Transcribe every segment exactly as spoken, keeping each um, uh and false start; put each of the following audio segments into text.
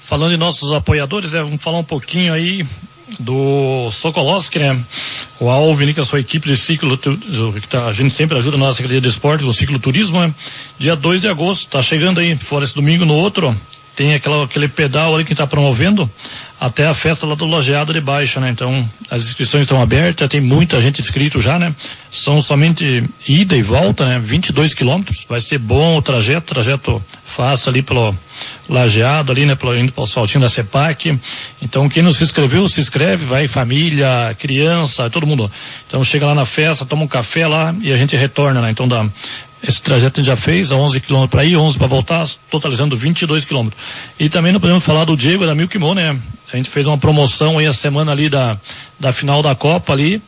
falando de nossos apoiadores, é, vamos falar um pouquinho aí do Sokolowski, né? O Alvin, que é a sua equipe de ciclo, que tá, a gente sempre ajuda na nossa Secretaria de Esporte, o ciclo turismo, né? Dia dois de agosto, tá chegando aí, fora esse domingo, no outro, tem aquela, aquele pedal ali que tá promovendo, até a festa lá do Lajeado de Baixa, né? Então, as inscrições estão abertas, tem muita gente inscrito já, né? São somente ida e volta, né? vinte e dois quilômetros, vai ser bom o trajeto, trajeto fácil ali pelo Lajeado, ali, né? Pelo, indo para o asfaltinho da CEPAC. Então, quem não se inscreveu, se inscreve, vai família, criança, todo mundo. Então, chega lá na festa, toma um café lá e a gente retorna, né? Então, dá... Esse trajeto a gente já fez, onze quilômetros para ir, onze para voltar, totalizando vinte e dois quilômetros. E também não podemos falar do Diego da Milkmo, né? A gente fez uma promoção aí a semana ali da, da final da Copa ali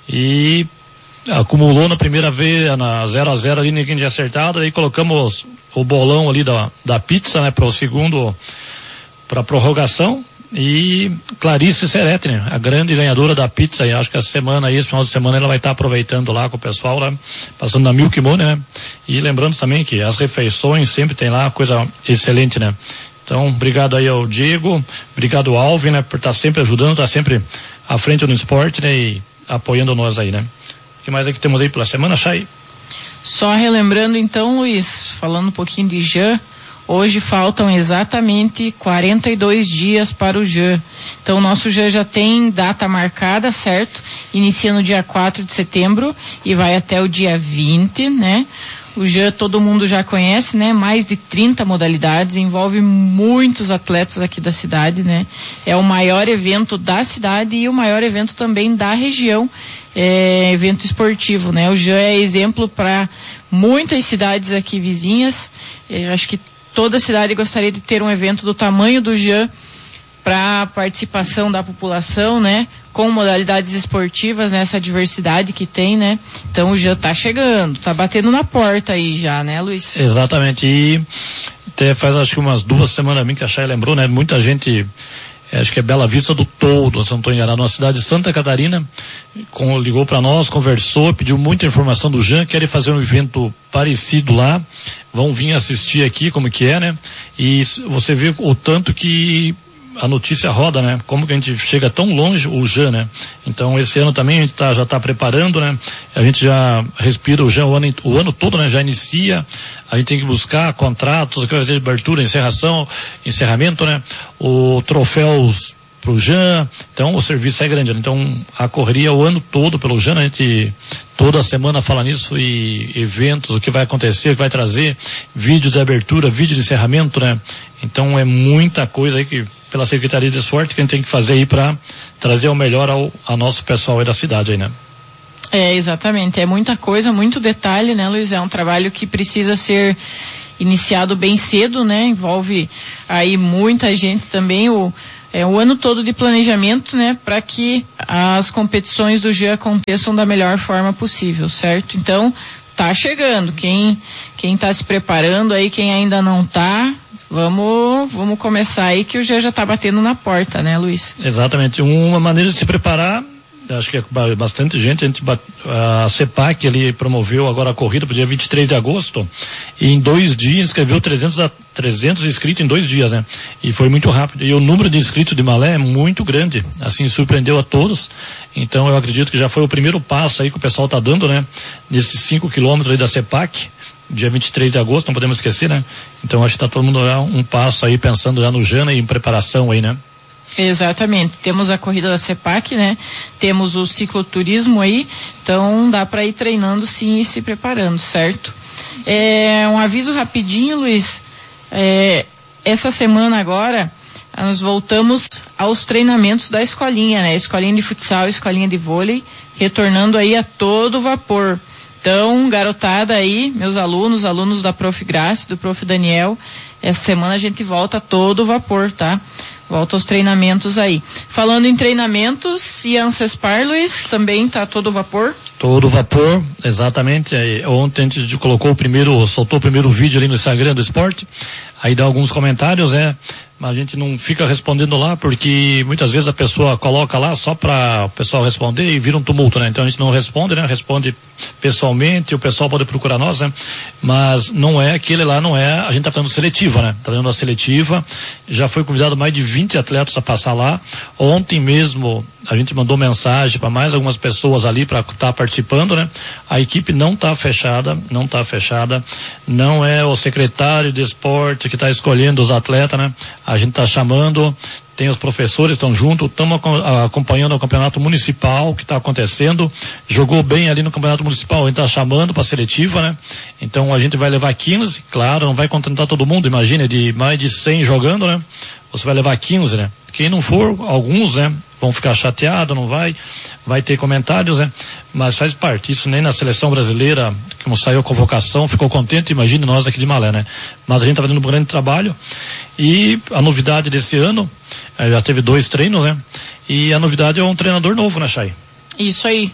e acumulou na primeira vez, na zero a zero ali, ninguém tinha acertado, aí colocamos o bolão ali da, da pizza, né? Para o segundo, para prorrogação. E Clarice Serete, né? A grande ganhadora da pizza, e acho que essa semana aí, esse final de semana, ela vai estar aproveitando lá com o pessoal lá, passando na Milkmo, né? E lembrando também que as refeições sempre tem lá, coisa excelente, né? Então, obrigado aí ao Diego, obrigado ao Alvin, né? Por estar sempre ajudando, estar sempre à frente no esporte, né? E apoiando nós aí, né? O que mais é que temos aí pela semana, Chay? Só relembrando então, Luiz, falando um pouquinho de Jean, hoje faltam exatamente quarenta e dois dias para o Jean. Então o nosso Jean já tem data marcada, certo? Inicia no dia quatro de setembro e vai até o dia vinte, né? O Jean todo mundo já conhece, né? Mais de trinta modalidades, envolve muitos atletas aqui da cidade, né? É o maior evento da cidade e o maior evento também da região, é, evento esportivo, né? O Jean é exemplo para muitas cidades aqui vizinhas, é, acho que toda cidade gostaria de ter um evento do tamanho do Jean para participação da população, né? Com modalidades esportivas, nessa né? diversidade que tem, né? Então o Jean tá chegando, tá batendo na porta aí já, né, Luiz? Exatamente. E até faz acho que umas duas semanas bem que a Chay lembrou, né? Muita gente, acho que é Bela Vista do Toldo, se não estou enganado, uma cidade de Santa Catarina, com, ligou para nós, conversou, pediu muita informação do Jean, querem fazer um evento parecido lá, vão vir assistir aqui como que é, né? E você vê o tanto que a notícia roda, né? Como que a gente chega tão longe, o Jean, né? Então esse ano também a gente tá, já está preparando, né? A gente já respira o Jean o ano, o ano todo, né? Já inicia, a gente tem que buscar contratos, aquelas de abertura, encerração, encerramento, né? O troféus pro Jean, então o serviço é grande, né? Então a correria o ano todo pelo Jean, a gente toda semana fala nisso e eventos, o que vai acontecer, o que vai trazer, vídeo de abertura, vídeo de encerramento, né? Então é muita coisa aí que pela Secretaria de Esporte que a gente tem que fazer aí para trazer o melhor ao, ao nosso pessoal aí da cidade aí, né? É, exatamente, é muita coisa, muito detalhe, né, Luiz? É um trabalho que precisa ser iniciado bem cedo, né? Envolve aí muita gente também, o É o ano todo de planejamento, né, para que as competições do Jean aconteçam da melhor forma possível, certo? Então, tá chegando. Quem quem tá se preparando aí, quem ainda não tá, vamos vamos começar aí que o Jean já tá batendo na porta, né, Luiz? Exatamente. Uma maneira de se preparar, acho que é bastante gente, a, gente, a CEPAC ali promoveu agora a corrida para o dia vinte e três de agosto e em dois dias inscreveu trezentos, a, trezentos inscritos em dois dias, né? E foi muito rápido. E o número de inscritos de Malé é muito grande, assim, surpreendeu a todos. Então eu acredito que já foi o primeiro passo aí que o pessoal está dando, né? Nesses cinco quilômetros aí da CEPAC, dia vinte e três de agosto, não podemos esquecer, né? Então acho que está todo mundo já um passo aí pensando já no Jana e em preparação aí, né? Exatamente, temos a corrida da CEPAC, né? Temos o cicloturismo aí, então dá para ir treinando sim e se preparando, certo? É, um aviso rapidinho, Luiz, é, essa semana agora nós voltamos aos treinamentos da escolinha, né? Escolinha de futsal, escolinha de vôlei, retornando aí a todo vapor. Então, garotada aí, meus alunos, alunos da Prof Grace, do Prof Daniel, essa semana a gente volta a todo vapor, tá? Volta aos treinamentos aí. Falando em treinamentos, e Ancespar, Luiz, também tá todo vapor? Todo vapor, exatamente. Aí, ontem a gente colocou o primeiro, soltou o primeiro vídeo ali no Instagram do esporte, aí dá alguns comentários, né? mas a gente não fica respondendo lá porque muitas vezes a pessoa coloca lá só para o pessoal responder e vira um tumulto, né? Então a gente não responde, né? Responde pessoalmente, o pessoal pode procurar nós, né? Mas não é aquele lá, não é, a gente tá fazendo seletiva, né? Tá fazendo a seletiva, já foi convidado mais de vinte atletas a passar lá. Ontem mesmo a gente mandou mensagem para mais algumas pessoas ali para estar tá participando, né? A equipe não tá fechada, não tá fechada, não é o secretário de esporte que está escolhendo os atletas, né? A gente está chamando, tem os professores, estão juntos, estamos acompanhando o campeonato municipal que está acontecendo, jogou bem ali no campeonato municipal, a gente está chamando para a seletiva, né? Então a gente vai levar quinze, claro, não vai contentar todo mundo, imagina, de mais de cem jogando, né? Você vai levar quinze, né? Quem não for, alguns, né? Vão ficar chateados, não vai, vai ter comentários, né? Mas faz parte, isso nem na seleção brasileira, como saiu a convocação, ficou contente, imagine nós aqui de Malé, né? Mas a gente está fazendo um grande trabalho e a novidade desse ano, já teve dois treinos, né? E a novidade é um treinador novo, né, Chay? Isso aí,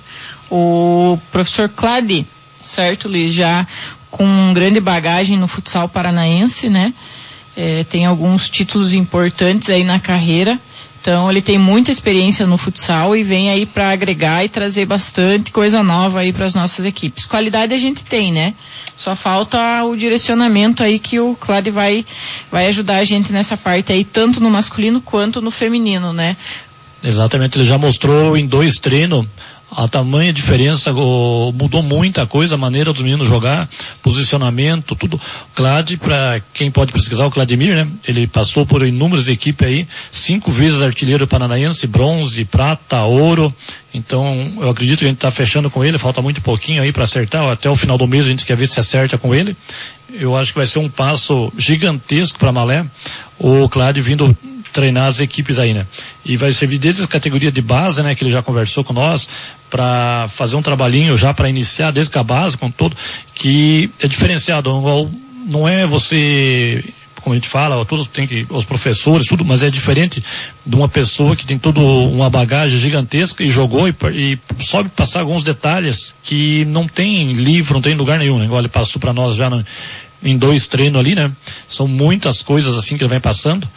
o professor Clade, certo, Luiz? Já com grande bagagem no futsal paranaense, né? É, tem alguns títulos importantes aí na carreira, então ele tem muita experiência no futsal e vem aí para agregar e trazer bastante coisa nova aí para as nossas equipes. Qualidade a gente tem, né? Só falta o direcionamento aí que o Claudio vai, vai ajudar a gente nessa parte aí, tanto no masculino quanto no feminino, né? Exatamente, ele já mostrou em dois treinos a tamanha diferença, o, mudou muita coisa, a maneira dos meninos jogar, posicionamento, tudo. Clade, para quem pode pesquisar, o Cladimir, né? Ele passou por inúmeras equipes aí, cinco vezes artilheiro paranaense, bronze, prata, ouro. Então, eu acredito que a gente está fechando com ele, falta muito pouquinho aí para acertar, até o final do mês a gente quer ver se acerta com ele. Eu acho que vai ser um passo gigantesco para Malé, o Clade vindo treinar as equipes aí, né? E vai servir desde a categoria de base, né? Que ele já conversou com nós, para fazer um trabalhinho já para iniciar desde a base, com todo, que é diferenciado. Não, não é você, como a gente fala, todos tem que, os professores, tudo, mas é diferente de uma pessoa que tem toda uma bagagem gigantesca e jogou e, e sobe passar alguns detalhes que não tem livro, não tem lugar nenhum, né? Igual ele passou para nós já no, em dois treinos ali, né? São muitas coisas assim que ele vem passando.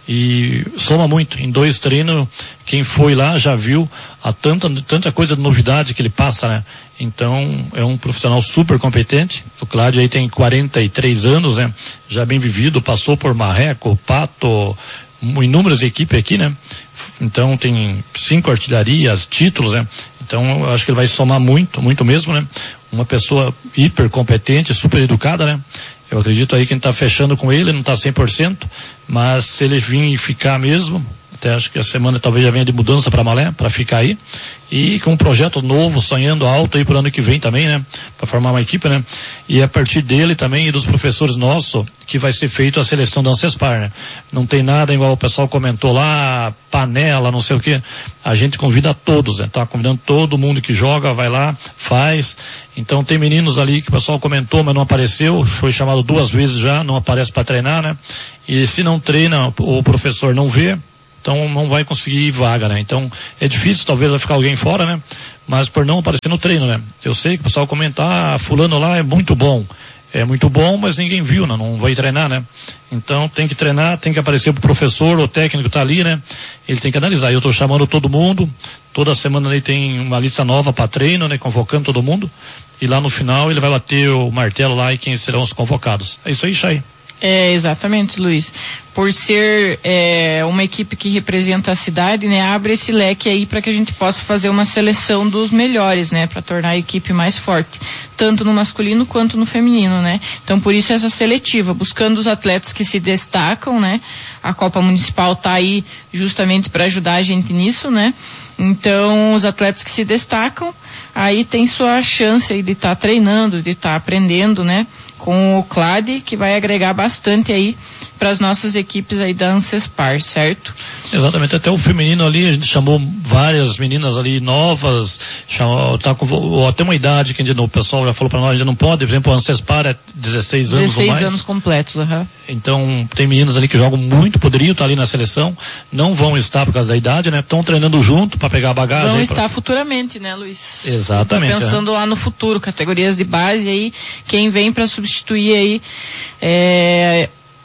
E soma muito, em dois treinos, quem foi lá já viu a tanta, tanta coisa de novidade que ele passa, né? Então, é um profissional super competente. O Cláudio aí tem quarenta e três anos, né? Já bem vivido, passou por Marreco, Pato, inúmeras equipes aqui, né? Então, tem cinco artilharias, títulos, né? Então, eu acho que ele vai somar muito, muito mesmo, né? Uma pessoa hiper competente, super educada, né? Eu acredito aí que a gente está fechando com ele, não está cem por cento, mas se ele vir e ficar mesmo, até acho que a semana talvez já venha de mudança para Malé, para ficar aí, e com um projeto novo, sonhando alto aí para o ano que vem também, né, para formar uma equipe, né, e a partir dele também e dos professores nossos, que vai ser feito a seleção da Ancespar, né, não tem nada igual o pessoal comentou lá, panela, não sei o que, a gente convida a todos, né, tá convidando todo mundo que joga, vai lá, faz. Então tem meninos ali que o pessoal comentou, mas não apareceu, foi chamado duas vezes já, não aparece para treinar, né? E se não treina, o professor não vê, então não vai conseguir vaga, né? Então é difícil, talvez vai ficar alguém fora, né? Mas por não aparecer no treino, né? Eu sei que o pessoal comenta, ah, fulano lá é muito bom. É muito bom, mas ninguém viu, né? Não vai treinar, né? Então tem que treinar, tem que aparecer pro professor, o técnico tá ali, né? Ele tem que analisar. Eu tô chamando todo mundo, toda semana ele tem uma lista nova para treino, né? Convocando todo mundo. E lá no final ele vai bater o martelo lá e quem serão os convocados. É isso aí, Chay. É, exatamente, Luiz. Por ser é, uma equipe que representa a cidade, né, abre esse leque aí para que a gente possa fazer uma seleção dos melhores, né, para tornar a equipe mais forte, tanto no masculino quanto no feminino, né. Então, por isso essa seletiva, buscando os atletas que se destacam, né. A Copa Municipal tá aí justamente para ajudar a gente nisso, né. Então, os atletas que se destacam, aí tem sua chance aí de estar tá treinando, de estar tá aprendendo, né, com o Clade, que vai agregar bastante aí para as nossas equipes aí da Ancespar, certo? Exatamente, até o feminino ali, a gente chamou várias meninas ali novas, chamou, tá com até uma idade que a gente, o pessoal já falou para nós, a gente não pode, por exemplo, a Ancespar é dezesseis anos ou mais. dezesseis anos completos, aham. Uhum. Então, tem meninas ali que jogam muito, poderiam estar ali na seleção, não vão estar por causa da idade, né? Estão treinando junto para pegar a bagagem. Vão aí estar pra... futuramente, né, Luiz? Exatamente. Tá pensando é. lá no futuro, categorias de base aí, quem vem para substituir aí, é...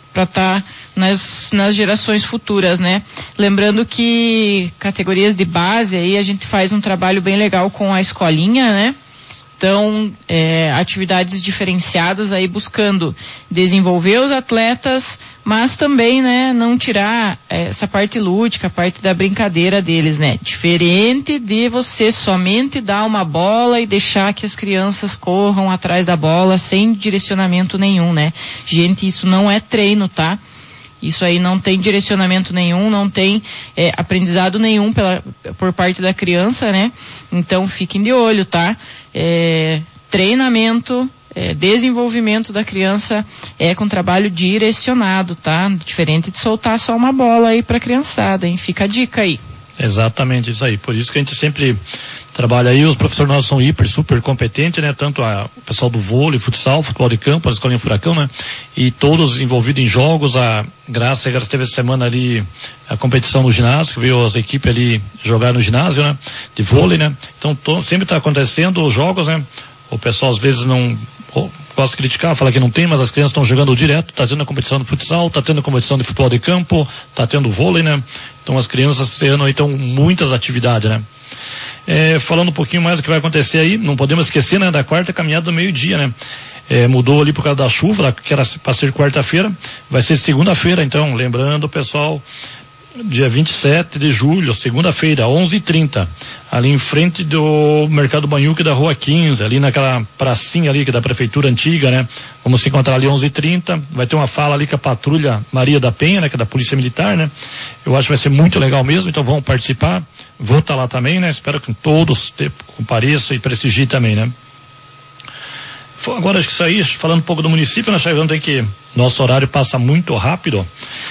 para estar tá nas, nas gerações futuras, né? Lembrando que categorias de base aí a gente faz um trabalho bem legal com a escolinha, né? Então, é, atividades diferenciadas aí buscando desenvolver os atletas, mas também, né, não tirar é, essa parte lúdica, a parte da brincadeira deles, né? Diferente de você somente dar uma bola e deixar que as crianças corram atrás da bola sem direcionamento nenhum, né? Gente, isso não é treino, tá? Isso aí não tem direcionamento nenhum, não tem é, aprendizado nenhum pela, por parte da criança, né? Então fiquem de olho, tá? É, treinamento, é, desenvolvimento da criança é com trabalho direcionado, tá? Diferente de soltar só uma bola aí pra criançada, hein? Fica a dica aí. Exatamente, isso aí. Por isso que a gente sempre trabalha aí, os professores nossos são hiper, super competentes, né? Tanto a, o pessoal do vôlei, futsal, futebol de campo, a escolinha Furacão, né? E todos envolvidos em jogos. A Graça, a Graça teve essa semana ali a competição no ginásio, que veio as equipes ali jogar no ginásio, né? De vôlei, né? Então to, sempre está acontecendo os jogos, né? O pessoal às vezes não gosta de criticar, fala que não tem, mas as crianças estão jogando direto, tá tendo a competição de futsal, tá tendo a competição de futebol de campo, tá tendo vôlei, né? Então as crianças esse ano aí estão muitas atividades, né? É, falando um pouquinho mais do que vai acontecer aí, não podemos esquecer, né, da quarta caminhada do meio-dia, né? É, mudou ali por causa da chuva, que era para ser quarta-feira, vai ser segunda-feira, então, lembrando, pessoal, dia vinte e sete de julho, segunda-feira, onze e trinta, ali em frente do Mercado Banhuque da Rua quinze, ali naquela pracinha ali que é da prefeitura antiga, né? Vamos se encontrar ali onze e trinta, vai ter uma fala ali com a patrulha Maria da Penha, né? Que é da Polícia Militar, né? Eu acho que vai ser muito legal mesmo, então vão participar, vou estar lá também, né? Espero que todos te, compareçam e prestigiem também, né? Agora acho que isso aí, falando um pouco do município, nós vamos ter que, nosso horário passa muito rápido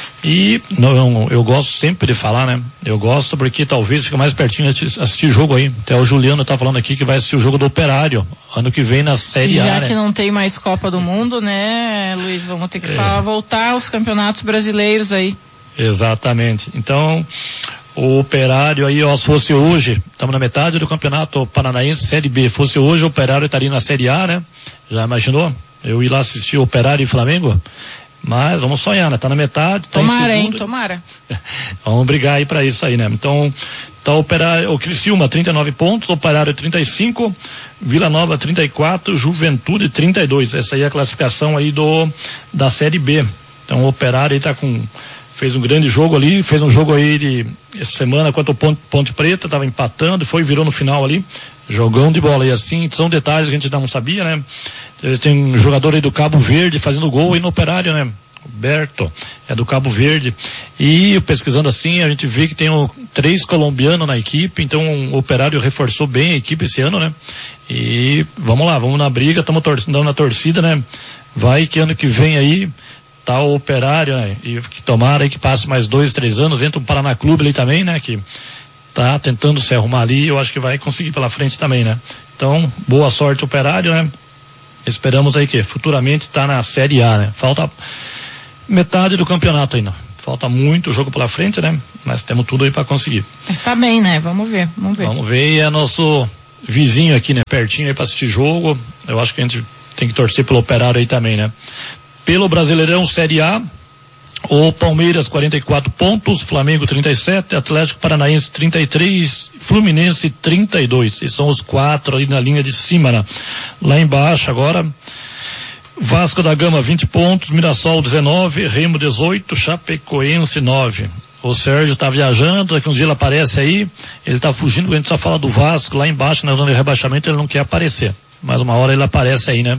e não, eu gosto sempre de falar, né? Eu gosto porque talvez fica mais pertinho de assistir jogo aí. Até o Juliano tá falando aqui que vai assistir o jogo do Operário, ano que vem na Série Já A, Já né? que não tem mais Copa do Mundo, né, Luiz? Vamos ter que é. falar, voltar aos campeonatos brasileiros aí. Exatamente. Então, o Operário aí, ó, se fosse hoje, estamos na metade do Campeonato Paranaense Série B, fosse hoje o Operário estaria na Série A, né? Já imaginou? Eu ir lá assistir o Operário e Flamengo? Mas vamos sonhar, né? Tá na metade, tá tomara, em hein? Tomara. Vamos brigar aí pra isso aí, né? Então, tá o Operário, o Criciúma trinta e nove pontos, Operário trinta e cinco, Vila Nova trinta e quatro, Juventude trinta e dois. Essa aí é a classificação aí do, da Série B. Então o Operário aí tá com, fez um grande jogo ali, fez um jogo aí de, essa semana contra o Ponte, Ponte Preta, tava empatando, foi, virou no final ali, jogão de bola. E assim, são detalhes que a gente não sabia, né? Tem um jogador aí do Cabo Verde fazendo gol aí no Operário, né? Berto, é do Cabo Verde. E pesquisando assim, a gente vê que tem o, três colombianos na equipe, então o Operário reforçou bem a equipe esse ano, né? E vamos lá, vamos na briga, estamos torcendo na torcida, né? Vai que ano que vem aí tá o Operário, né? E que tomara aí que passe mais dois, três anos, entra um Paraná Clube ali também, né? Que tá tentando se arrumar ali, eu acho que vai conseguir pela frente também, né? Então, boa sorte Operário, né? Esperamos aí que futuramente tá na Série A, né? Falta metade do campeonato ainda. Falta muito jogo pela frente, né? Mas temos tudo aí para conseguir. Está bem, né? Vamos ver, vamos ver. Vamos ver, e é nosso vizinho aqui, né? Pertinho aí para assistir jogo. Eu acho que a gente tem que torcer pelo Operário aí também, né? Pelo Brasileirão Série A, o Palmeiras quarenta e quatro pontos, Flamengo trinta e sete, Atlético Paranaense trinta e três, Fluminense trinta e dois. Esses são os quatro ali na linha de cima, né? Lá embaixo agora, Vasco da Gama vinte pontos, Mirassol dezenove, Remo dezoito, Chapecoense nove. O Sérgio tá viajando, daqui uns dias ele aparece aí, ele tá fugindo, porque a gente só fala do Vasco lá embaixo, na zona de rebaixamento, ele não quer aparecer. Mas uma hora ele aparece aí, né?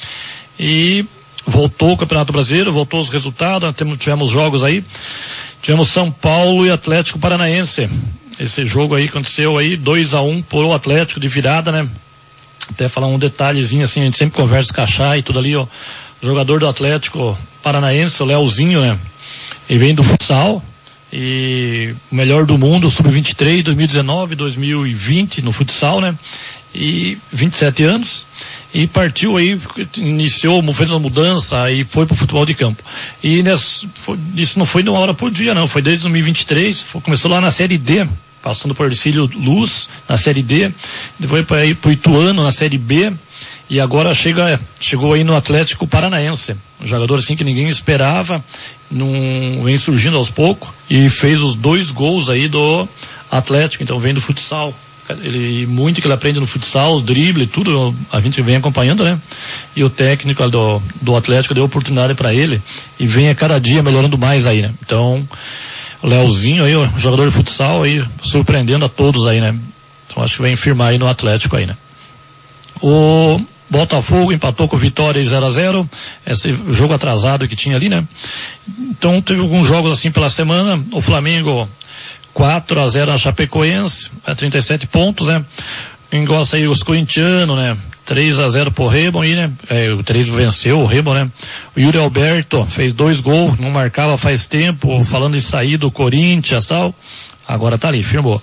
E voltou o Campeonato Brasileiro, voltou os resultados, tivemos jogos aí, tivemos São Paulo e Atlético Paranaense. Esse jogo aí aconteceu aí, dois a um por o Atlético de virada, né? Até falar um detalhezinho assim, a gente sempre conversa com a Chay e tudo ali, ó. O jogador do Atlético Paranaense, o Leozinho, né? Ele vem do futsal e o melhor do mundo, sub vinte e três, dois mil e dezenove, dois mil e vinte no futsal, né? E vinte e sete anos. E partiu aí, iniciou, fez uma mudança e foi pro futebol de campo. E nessa, foi, isso não foi de uma hora por dia, não. Foi desde dois mil e vinte e três, foi, começou lá na Série D, passando por Ercílio Luz, na Série D. Depois para ir pro Ituano, na Série B. e agora chega, chegou aí no Atlético Paranaense, um jogador assim que ninguém esperava, num, vem surgindo aos poucos, e fez os dois gols aí do Atlético, então vem do futsal. Ele, muito que ele aprende no futsal, os dribles, tudo, a gente vem acompanhando, né? E o técnico do, do Atlético deu oportunidade para ele, e vem a cada dia melhorando mais aí, né? Então, o Leozinho aí, o jogador de futsal aí, surpreendendo a todos aí, né? Então acho que vai firmar aí no Atlético aí, né? O Botafogo empatou com o Vitória zero a zero, esse jogo atrasado que tinha ali, né? Então teve alguns jogos assim pela semana, o Flamengo quatro a zero a Chapecoense, a trinta e sete pontos, né? Quem gosta aí, os corintianos, né? três a zero pro Remo aí, né? É, o três venceu o Remo, né? O Yuri Alberto fez dois gols, não marcava faz tempo, falando em sair do Corinthians e tal. Agora tá ali, firmou.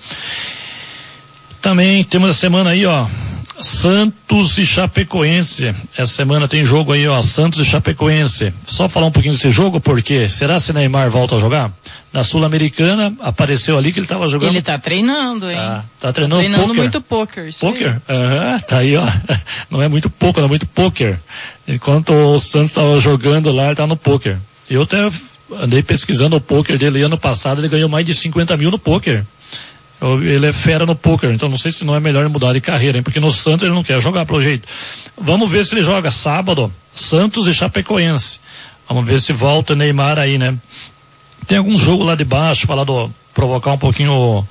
Também temos a semana aí, ó, Santos e Chapecoense. Essa semana tem jogo aí, ó, Santos e Chapecoense. Só falar um pouquinho desse jogo, porque será se Neymar volta a jogar? Na Sul-Americana, apareceu ali que ele estava jogando. Ele tá treinando, hein? Tá, tá treinando, tá treinando poker. muito poker. Poker? Aham, tá aí, ó. Não é muito pouco, não é muito poker. Enquanto o Santos estava jogando lá, ele tá no poker. Eu até andei pesquisando o poker dele ano passado, ele ganhou mais de cinquenta mil no poker. Ele é fera no poker, então não sei se não é melhor mudar de carreira, hein? Porque no Santos ele não quer jogar pelo jeito. Vamos ver se ele joga sábado, Santos e Chapecoense. Vamos ver se volta Neymar aí, né? Tem algum jogo lá de baixo, falar do, provocar um pouquinho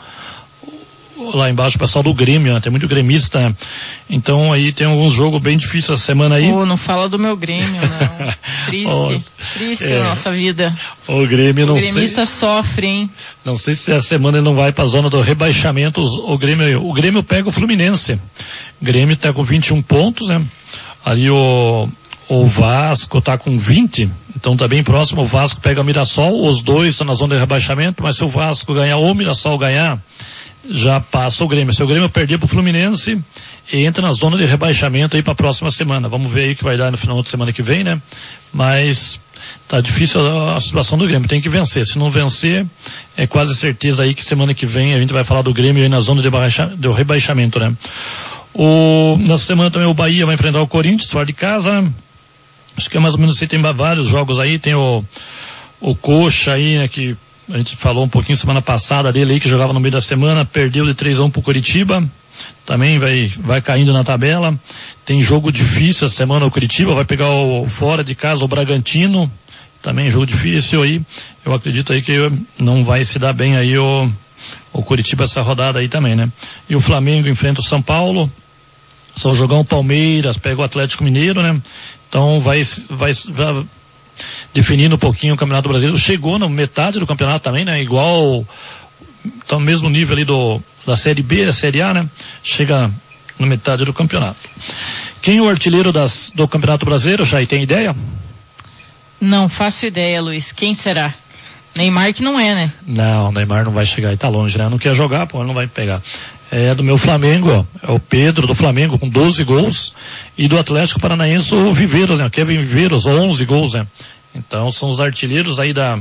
lá embaixo o pessoal do Grêmio, né? Tem muito gremista, né? Então aí tem alguns jogos bem difíceis essa semana aí. Oh, não fala do meu Grêmio, não. Triste, oh, triste é. a nossa vida. O Grêmio, não sei. O gremista sofre, hein? Não sei se essa semana ele não vai para a zona do rebaixamento. O Grêmio, o Grêmio pega o Fluminense. O Grêmio tá com vinte e um pontos, né? Ali o, o Vasco tá com vinte, então tá bem próximo. O Vasco pega o Mirassol, os dois estão na zona de rebaixamento, mas se o Vasco ganhar ou o Mirassol ganhar, já passa o Grêmio. Se o Grêmio perder pro Fluminense, entra na zona de rebaixamento aí para a próxima semana. Vamos ver aí o que vai dar no final de semana que vem, né? Mas tá difícil a, a situação do Grêmio, tem que vencer. Se não vencer, é quase certeza aí que semana que vem a gente vai falar do Grêmio aí na zona de, baixa, de rebaixamento, né? O, nessa semana também o Bahia vai enfrentar o Corinthians fora de casa, né? Acho que é mais ou menos assim, tem vários jogos aí, tem o, o Coxa aí, né, que a gente falou um pouquinho semana passada dele aí, que jogava no meio da semana, perdeu de três a um pro Curitiba, também vai, vai caindo na tabela. Tem jogo difícil essa semana o Curitiba, vai pegar o fora de casa o Bragantino, também jogo difícil aí, eu acredito aí que não vai se dar bem aí o, o Curitiba essa rodada aí também, né? E o Flamengo enfrenta o São Paulo, só jogar o Palmeiras, pega o Atlético Mineiro, né? Então vai, vai, vai definindo um pouquinho o Campeonato Brasileiro. Chegou na metade do campeonato também, né? Igual, tá no mesmo nível ali do, da Série B, da Série A, né? Chega na metade do campeonato. Quem é o artilheiro das, do Campeonato Brasileiro, já tem ideia? Não faço ideia, Luiz. Quem será? Neymar que não é, né? Não, Neymar não vai chegar aí, tá longe, né? Não quer jogar, pô, não vai pegar. É do meu Flamengo, ó, é o Pedro do Flamengo com doze gols, e do Atlético Paranaense o Viveiros, né? O Kevin Viveiros, onze gols, né? Então são os artilheiros aí da,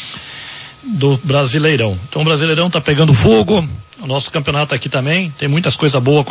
do Brasileirão. Então o Brasileirão tá pegando fogo, o nosso campeonato aqui também, tem muitas coisas boas